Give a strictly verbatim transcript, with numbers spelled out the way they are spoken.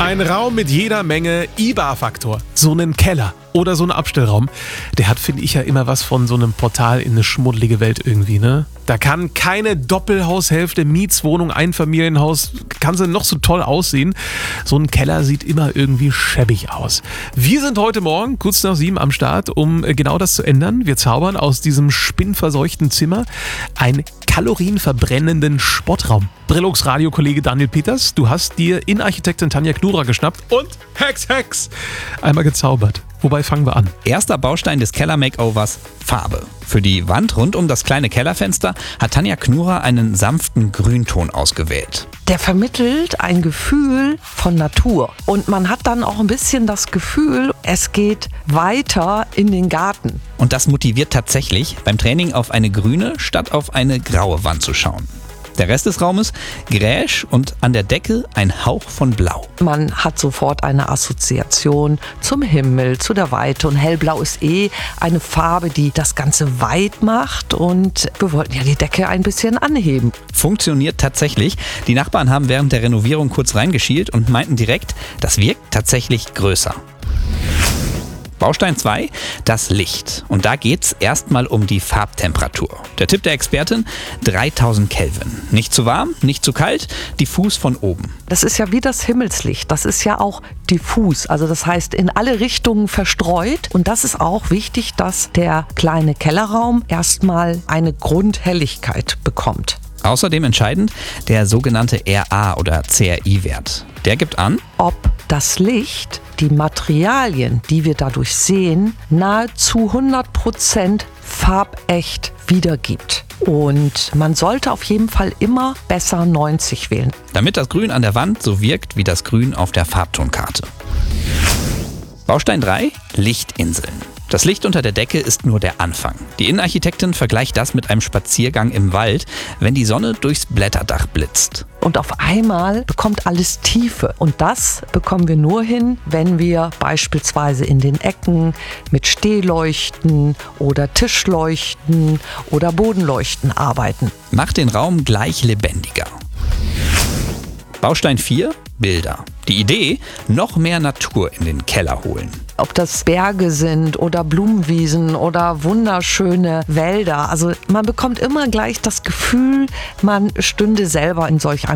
Ein Raum mit jeder Menge I B A-Faktor. So einen Keller oder so ein Abstellraum. Der hat, finde ich, ja immer was von so einem Portal in eine schmuddelige Welt irgendwie, ne? Da kann keine Doppelhaushälfte, Mietswohnung, Einfamilienhaus, kann sie noch so toll aussehen. So ein Keller sieht immer irgendwie schäbig aus. Wir sind heute Morgen kurz nach sieben am Start, um genau das zu ändern. Wir zaubern aus diesem spinnverseuchten Zimmer einen kalorienverbrennenden Sportraum. Brillux Radiokollege Daniel Peters, du hast dir Innenarchitektin Tanja Knurer geschnappt und Hex, Hex, einmal gezaubert. Wobei fangen wir an? Erster Baustein des Keller-Makeovers: Farbe. Für die Wand rund um das kleine Kellerfenster hat Tanja Knurer einen sanften Grünton ausgewählt. Der vermittelt ein Gefühl von Natur. Und man hat dann auch ein bisschen das Gefühl, es geht weiter in den Garten. Und das motiviert tatsächlich, beim Training auf eine grüne statt auf eine graue Wand zu schauen. Der Rest des Raumes gräsch und an der Decke ein Hauch von Blau. Man hat sofort eine Assoziation zum Himmel, zu der Weite. Und hellblau ist eh eine Farbe, die das Ganze weit macht. Und wir wollten ja die Decke ein bisschen anheben. Funktioniert tatsächlich. Die Nachbarn haben während der Renovierung kurz reingeschielt und meinten direkt, das wirkt tatsächlich größer. Baustein zwei, das Licht. Und da geht's erstmal um die Farbtemperatur. Der Tipp der Expertin: dreitausend Kelvin. Nicht zu warm, nicht zu kalt, diffus von oben. Das ist ja wie das Himmelslicht. Das ist ja auch diffus. Also das heißt in alle Richtungen verstreut. Und das ist auch wichtig, dass der kleine Kellerraum erstmal eine Grundhelligkeit bekommt. Außerdem entscheidend der sogenannte R A- oder C R I-Wert. Der gibt an, ob das Licht die Materialien, die wir dadurch sehen, nahezu hundert Prozent farbecht wiedergibt. Und man sollte auf jeden Fall immer besser neunzig wählen. Damit das Grün an der Wand so wirkt wie das Grün auf der Farbtonkarte. Baustein drei, Lichtinseln. Das Licht unter der Decke ist nur der Anfang. Die Innenarchitektin vergleicht das mit einem Spaziergang im Wald, wenn die Sonne durchs Blätterdach blitzt. Und auf einmal bekommt alles Tiefe. Und das bekommen wir nur hin, wenn wir beispielsweise in den Ecken mit Stehleuchten oder Tischleuchten oder Bodenleuchten arbeiten. Macht den Raum gleich lebendiger. Baustein vier, Bilder. Die Idee: noch mehr Natur in den Keller holen. Ob das Berge sind oder Blumenwiesen oder wunderschöne Wälder. Also man bekommt immer gleich das Gefühl, man stünde selber in solch einem